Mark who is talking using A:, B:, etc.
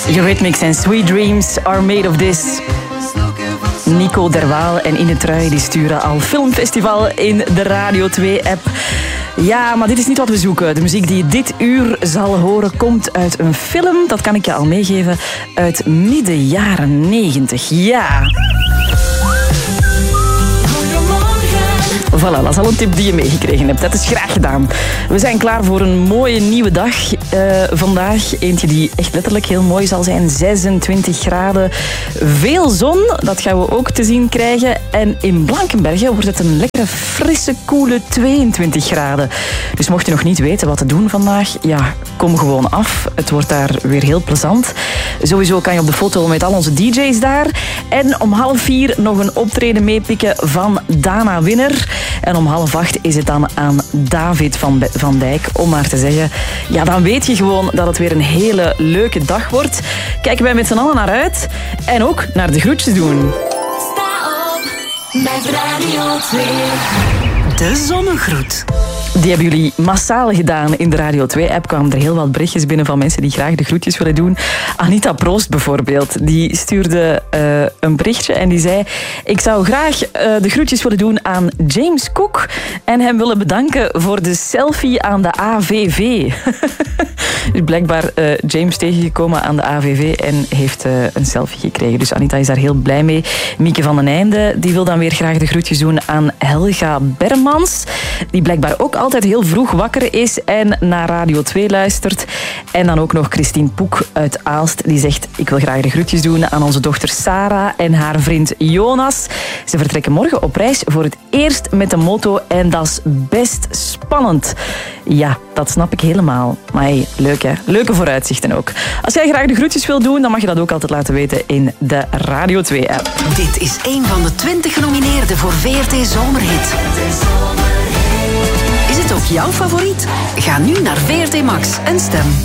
A: Eurythmics en Sweet Dreams Are Made of This. Nico Derwaal en Ine Truij die sturen al filmfestival in de Radio 2-app. Ja, maar dit is niet wat we zoeken. De muziek die je dit uur zal horen komt uit een film, dat kan ik je al meegeven, uit midden jaren 90. Ja. Voilà, dat is al een tip die je meegekregen hebt. Dat is graag gedaan. We zijn klaar voor een mooie nieuwe dag vandaag. Eentje die echt letterlijk heel mooi zal zijn. 26 graden. Veel zon, dat gaan we ook te zien krijgen. En in Blankenberge wordt het een lekkere, frisse, koele 22 graden. Dus mocht je nog niet weten wat te doen vandaag, ja, kom gewoon af. Het wordt daar weer heel plezant. Sowieso kan je op de foto met al onze DJ's daar. En om 3:30 nog een optreden meepikken van Dana Winner. En om 7:30 is het dan aan David van Dijk om maar te zeggen. Ja, dan weet je gewoon dat het weer een hele leuke dag wordt. Kijken wij met z'n allen naar uit. En ook naar de groetjes doen.
B: Sta op met Radio 2. De zonnegroet.
A: Die hebben jullie massaal gedaan in de Radio 2-app. Kwamen er heel wat berichtjes binnen van mensen die graag de groetjes willen doen. Anita Proost bijvoorbeeld, die stuurde een berichtje en die zei: ik zou graag de groetjes willen doen aan James Cook en hem willen bedanken voor de selfie aan de AVV. Dus blijkbaar James tegengekomen aan de AVV en heeft een selfie gekregen. Dus Anita is daar heel blij mee. Mieke van den Einde die wil dan weer graag de groetjes doen aan Helga Bermans, die blijkbaar ook altijd heel vroeg wakker is en naar Radio 2 luistert. En dan ook nog Christine Poek uit Aalst. Die zegt: ik wil graag de groetjes doen aan onze dochter Sarah en haar vriend Jonas. Ze vertrekken morgen op reis voor het eerst met de moto en dat is best spannend. Ja, dat snap ik helemaal. Maar hey, leuk hè? Leuke vooruitzichten ook. Als jij graag de groetjes wil doen, dan mag je dat ook altijd laten weten in de Radio 2-app.
B: Dit is een van de 20 genomineerden voor VRT Zomerhit. Is het ook jouw favoriet? Ga nu naar VRT Max en stem.